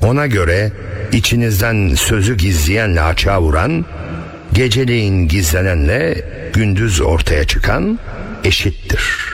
Ona göre içinizden sözü gizleyenle açığa vuran, geceleyin gizlenenle gündüz ortaya çıkan eşittir.